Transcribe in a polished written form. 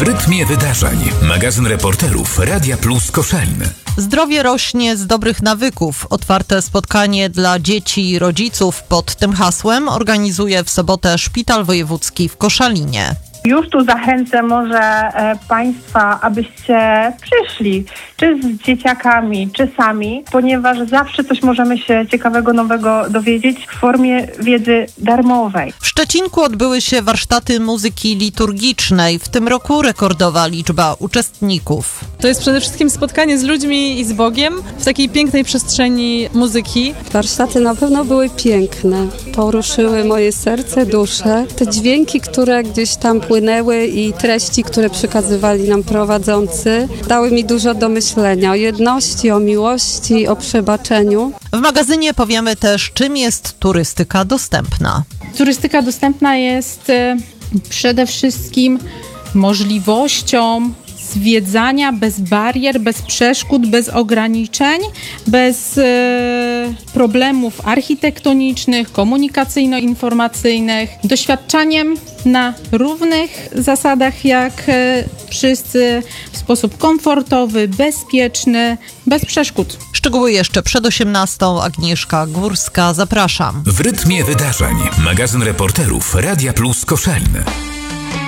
rytmie wydarzeń. Magazyn reporterów Radia Plus Koszalin. Zdrowie rośnie z dobrych nawyków. Otwarte spotkanie dla dzieci i rodziców pod tym hasłem organizuje w sobotę Szpital Wojewódzki w Koszalinie. Już tu zachęcę może Państwa, abyście przyszli, czy z dzieciakami, czy sami, ponieważ zawsze coś możemy się ciekawego, nowego dowiedzieć w formie wiedzy darmowej. W Szczecinku odbyły się warsztaty muzyki liturgicznej. W tym roku rekordowa liczba uczestników. To jest przede wszystkim spotkanie z ludźmi i z Bogiem w takiej pięknej przestrzeni muzyki. Warsztaty na pewno były piękne. Poruszyły moje serce, duszę. Te dźwięki, które gdzieś tam płynęły i treści, które przekazywali nam prowadzący, dały mi dużo do myślenia o jedności, o miłości, o przebaczeniu. W magazynie powiemy też, czym jest turystyka dostępna. Turystyka dostępna jest przede wszystkim możliwością zwiedzania bez barier, bez przeszkód, bez ograniczeń, bez problemów architektonicznych, komunikacyjno-informacyjnych, doświadczaniem na równych zasadach jak wszyscy, w sposób komfortowy, bezpieczny, bez przeszkód. Szczegóły jeszcze przed 18. Agnieszka Górska. Zapraszam. W rytmie wydarzeń. Magazyn reporterów Radia Plus Koszalin.